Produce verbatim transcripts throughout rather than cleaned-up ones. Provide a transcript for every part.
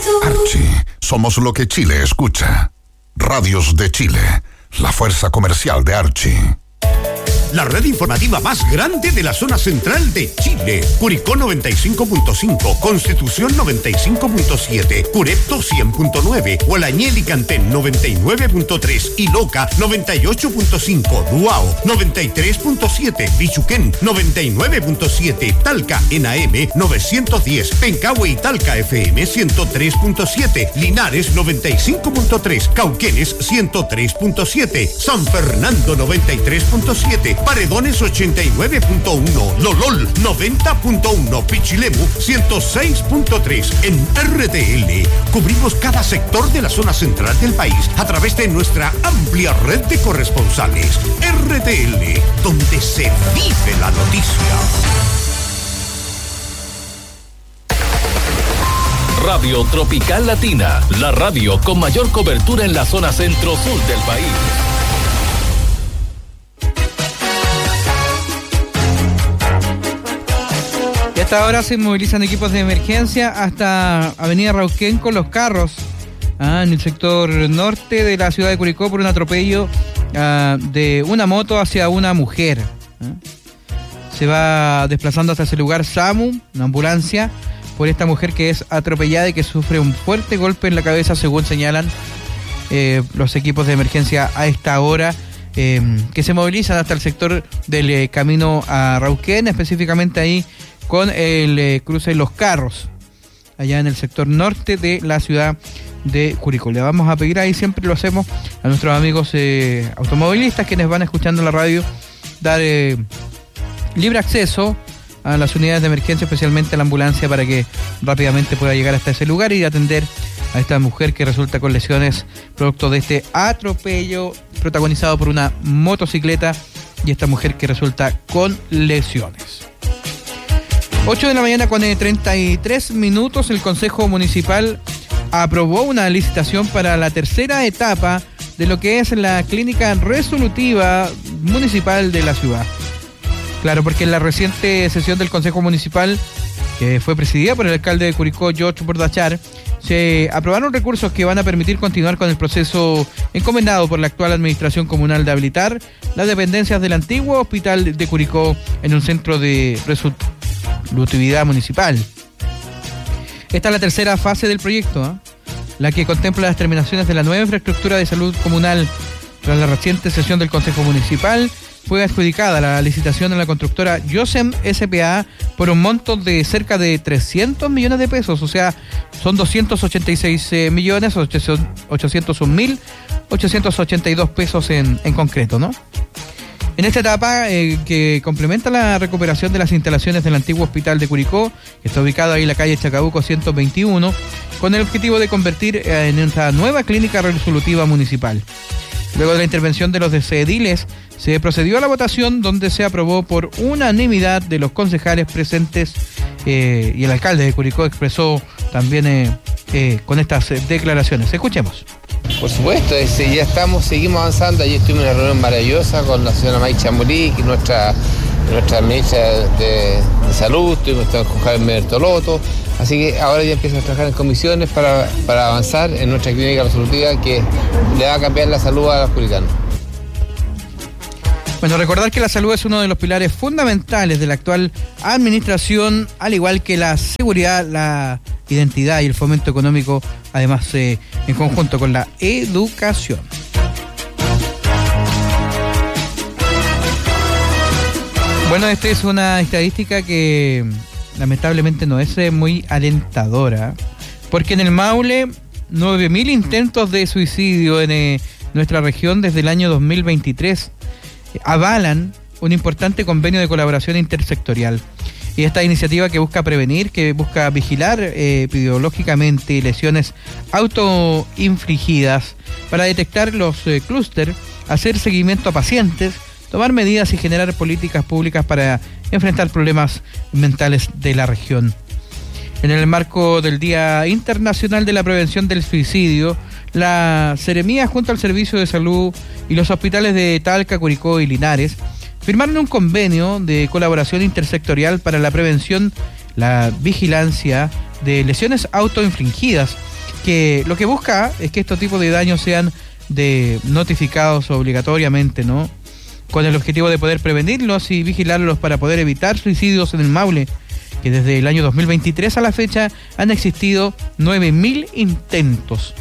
Archie, somos lo que Chile escucha. Radios de Chile, la fuerza comercial de Archie. La red informativa más grande de la zona central de Chile. Curicó noventa y cinco punto cinco, Constitución noventa y cinco punto siete, Curepto cien punto nueve, Hualañel y Cantén noventa y nueve punto tres, Iloca noventa y ocho punto cinco, Duao noventa y tres punto siete, Bichuquén noventa y nueve punto siete, Talca en A M novecientos diez, Pencahue y Talca F M ciento tres punto siete, Linares noventa y cinco punto tres, Cauquenes ciento tres punto siete, San Fernando noventa y tres punto siete, Paredones ochenta y nueve punto uno, Lolol noventa punto uno, Pichilemu ciento seis punto tres. En R T L cubrimos cada sector de la zona central del país a través de nuestra amplia red de corresponsales. R T L, donde se vive la noticia. Radio Tropical Latina, la radio con mayor cobertura en la zona centro-sur del país. Hasta ahora se movilizan equipos de emergencia hasta Avenida Rauquén con los carros ah, en el sector norte de la ciudad de Curicó por un atropello ah, de una moto hacia una mujer. Ah. Se va desplazando hasta ese lugar SAMU, una ambulancia, por esta mujer que es atropellada y que sufre un fuerte golpe en la cabeza, según señalan eh, los equipos de emergencia a esta hora, eh, que se movilizan hasta el sector del eh, camino a Rauquén, específicamente ahí con el eh, cruce de Los Carros, allá en el sector norte de la ciudad de Curicó. Le vamos a pedir ahí, siempre lo hacemos, a nuestros amigos eh, automovilistas quienes van escuchando la radio, dar eh, libre acceso a las unidades de emergencia, especialmente a la ambulancia, para que rápidamente pueda llegar hasta ese lugar y atender a esta mujer que resulta con lesiones producto de este atropello protagonizado por una motocicleta, y esta mujer que resulta con lesiones. ocho de la mañana con treinta y tres minutos, el Consejo Municipal aprobó una licitación para la tercera etapa de lo que es la clínica resolutiva municipal de la ciudad. Claro, porque en la reciente sesión del Consejo Municipal, que fue presidida por el alcalde de Curicó, George Bordachar, se aprobaron recursos que van a permitir continuar con el proceso encomendado por la actual administración comunal de habilitar las dependencias del antiguo hospital de Curicó en un centro de resolutividad municipal. Esta es la tercera fase del proyecto, ¿eh? la que contempla las terminaciones de la nueva infraestructura de salud comunal. Tras la reciente sesión del Consejo Municipal, fue adjudicada la licitación a la constructora Yosem S P A por un monto de cerca de trescientos millones de pesos, o sea, son doscientos ochenta y seis millones ochocientos un mil ochocientos ochenta y dos pesos en, en concreto, ¿no? En esta etapa, eh, que complementa la recuperación de las instalaciones del antiguo hospital de Curicó, que está ubicado ahí en la calle Chacabuco ciento veintiuno, con el objetivo de convertir eh, en esta nueva clínica resolutiva municipal. Luego de la intervención de los ediles, se procedió a la votación donde se aprobó por unanimidad de los concejales presentes, eh, y el alcalde de Curicó expresó también eh, eh, con estas eh, declaraciones. Escuchemos. Por supuesto, ese, ya estamos, seguimos avanzando. Ayer tuvimos una reunión maravillosa con la señora May Chamurí, que nuestra, nuestra ministra de, de Salud, estuvimos con Javier Bertolotto. Así que ahora ya empiezan a trabajar en comisiones para, para avanzar en nuestra clínica resolutiva que le va a cambiar la salud a los curicanos. Bueno, recordar que la salud es uno de los pilares fundamentales de la actual administración, al igual que la seguridad, la identidad y el fomento económico, además eh, en conjunto con la educación. Bueno, esta es una estadística que lamentablemente no es eh, muy alentadora, porque en el Maule, nueve mil intentos de suicidio en eh, nuestra región desde el año dos mil veintitrés avalan un importante convenio de colaboración intersectorial. Y esta iniciativa que busca prevenir, que busca vigilar eh, epidemiológicamente lesiones autoinfligidas para detectar los eh, clústeres, hacer seguimiento a pacientes, tomar medidas y generar políticas públicas para enfrentar problemas mentales de la región. En el marco del Día Internacional de la Prevención del Suicidio, la Seremía, junto al Servicio de Salud y los hospitales de Talca, Curicó y Linares, firmaron un convenio de colaboración intersectorial para la prevención, la vigilancia, de lesiones autoinfligidas, que lo que busca es que estos tipos de daños sean de notificados obligatoriamente, ¿no? Con el objetivo de poder prevenirlos y vigilarlos para poder evitar suicidios en el Maule, que desde el año dos mil veintitrés a la fecha han existido nueve mil intentos.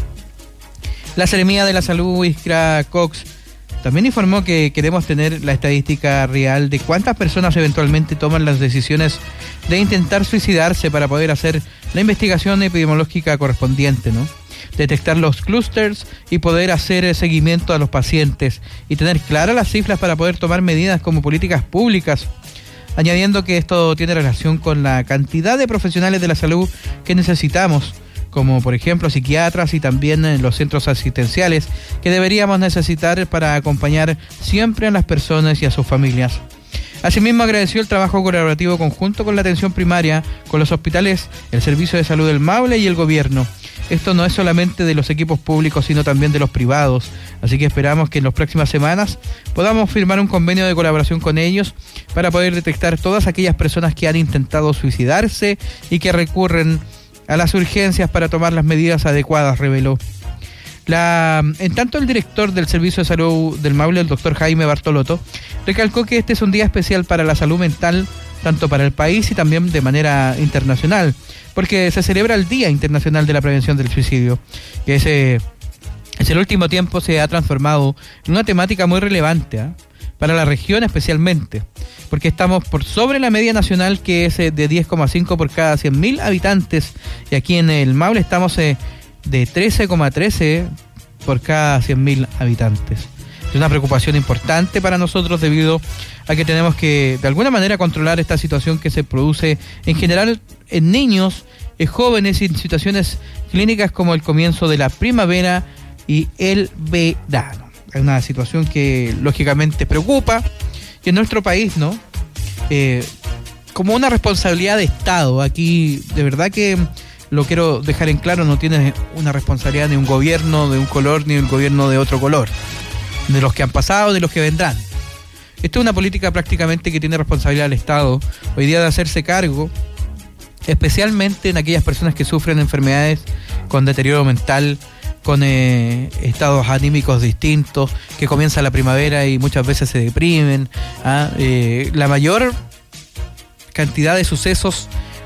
La Seremía de la Salud, Iskra Cox, también informó que queremos tener la estadística real de cuántas personas eventualmente toman las decisiones de intentar suicidarse para poder hacer la investigación epidemiológica correspondiente, ¿no? Detectar los clústeres y poder hacer seguimiento a los pacientes y tener claras las cifras para poder tomar medidas como políticas públicas, añadiendo que esto tiene relación con la cantidad de profesionales de la salud que necesitamos, como por ejemplo psiquiatras y también en los centros asistenciales que deberíamos necesitar para acompañar siempre a las personas y a sus familias. Asimismo, agradeció el trabajo colaborativo conjunto con la atención primaria, con los hospitales, el Servicio de Salud del Maule y el gobierno. Esto no es solamente de los equipos públicos, sino también de los privados. Así que esperamos que en las próximas semanas podamos firmar un convenio de colaboración con ellos para poder detectar todas aquellas personas que han intentado suicidarse y que recurren a las urgencias para tomar las medidas adecuadas, reveló. La, en tanto, el director del Servicio de Salud del Maule, el doctor Jaime Bartolotto, recalcó que este es un día especial para la salud mental, tanto para el país y también de manera internacional, porque se celebra el Día Internacional de la Prevención del Suicidio, que ese, en el último tiempo se ha transformado en una temática muy relevante, ¿eh? para la región especialmente, porque estamos por sobre la media nacional, que es de diez coma cinco por cada cien mil habitantes, y aquí en el Maule estamos eh, de trece coma trece por cada cien mil habitantes. Es una preocupación importante para nosotros debido a que tenemos que de alguna manera controlar esta situación que se produce en general en niños, en jóvenes y en situaciones clínicas como el comienzo de la primavera y el verano. Es una situación que lógicamente preocupa y en nuestro país, ¿no? Eh, como una responsabilidad de Estado. Aquí de verdad que lo quiero dejar en claro, no tiene una responsabilidad de un gobierno de un color ni un gobierno de otro color, de los que han pasado, de los que vendrán. Esto es una política prácticamente que tiene responsabilidad el Estado hoy día de hacerse cargo, especialmente en aquellas personas que sufren enfermedades con deterioro mental, con eh, estados anímicos distintos, que comienza la primavera y muchas veces se deprimen. ¿ah? Eh, la mayor cantidad de sucesos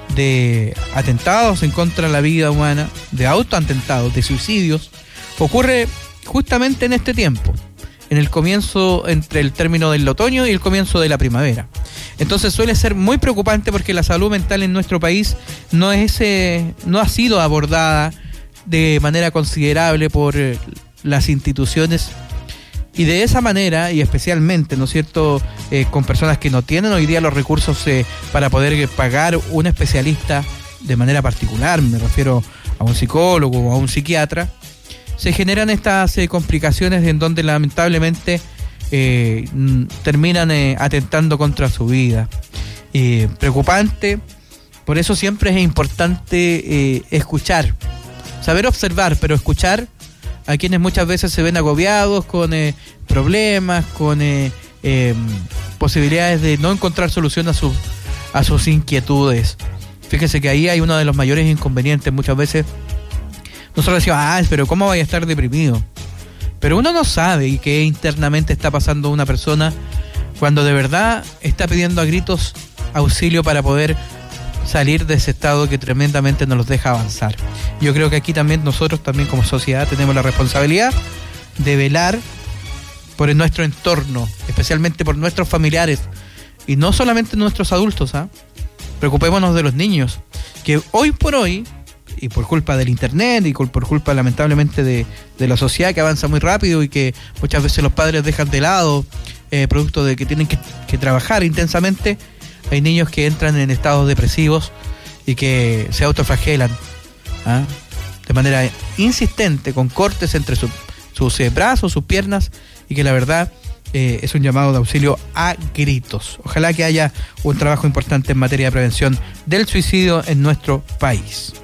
de atentados en contra de la vida humana, de autoatentados, de suicidios, ocurre justamente en este tiempo, en el comienzo, entre el término del otoño y el comienzo de la primavera. Entonces suele ser muy preocupante porque la salud mental en nuestro país no es eh, no ha sido abordada de manera considerable por eh, las instituciones, y de esa manera, y especialmente, ¿no es cierto?, eh, con personas que no tienen hoy día los recursos eh, para poder eh, pagar un especialista de manera particular, me refiero a un psicólogo o a un psiquiatra, se generan estas eh, complicaciones en donde lamentablemente eh, terminan eh, atentando contra su vida. Eh, preocupante, por eso siempre es importante eh, escuchar, saber observar, pero escuchar a quienes muchas veces se ven agobiados con eh, problemas, con eh, eh, posibilidades de no encontrar solución a, su, a sus inquietudes. Fíjese que ahí hay uno de los mayores inconvenientes. Muchas veces nosotros decimos, ah, pero ¿cómo vaya a estar deprimido? Pero uno no sabe qué internamente está pasando una persona cuando de verdad está pidiendo a gritos auxilio para poder salir de ese estado que tremendamente nos los deja avanzar. Yo creo que aquí también nosotros también como sociedad tenemos la responsabilidad de velar por nuestro entorno, especialmente por nuestros familiares y no solamente nuestros adultos. ¿eh? Preocupémonos de los niños, que hoy por hoy, y por culpa del internet y por culpa lamentablemente de, de la sociedad que avanza muy rápido y que muchas veces los padres dejan de lado, eh, producto de que tienen que, que trabajar intensamente, hay niños que entran en estados depresivos y que se autoflagelan ¿ah? de manera insistente, con cortes entre su, sus eh, brazos, sus piernas, y que la verdad eh, es un llamado de auxilio a gritos. Ojalá que haya un trabajo importante en materia de prevención del suicidio en nuestro país.